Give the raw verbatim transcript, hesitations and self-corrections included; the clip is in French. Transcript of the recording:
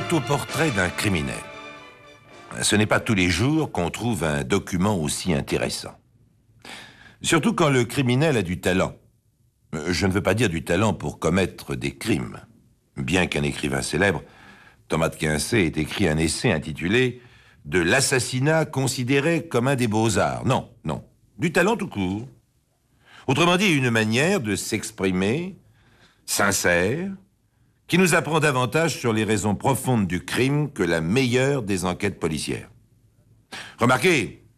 Autoportrait d'un criminel. Ce n'est pas tous les jours qu'on trouve un document aussi intéressant. Surtout quand le criminel a du talent. Je ne veux pas dire du talent pour commettre des crimes. Bien qu'un écrivain célèbre, Thomas de Quincey, ait écrit un essai intitulé « De l'assassinat considéré comme un des beaux-arts ». Non, non. Du talent tout court. Autrement dit, une manière de s'exprimer, sincère, qui nous apprend davantage sur les raisons profondes du crime que la meilleure des enquêtes policières. Remarquez,